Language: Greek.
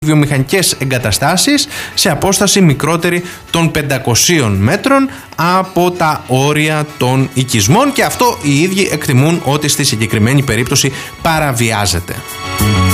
βιομηχανικές εγκαταστάσεις σε απόσταση μικρότερη των 500 μέτρων από τα όρια των οικισμών, και αυτό οι ίδιοι εκτιμούν ότι στη συγκεκριμένη περίπτωση παραβιάζεται.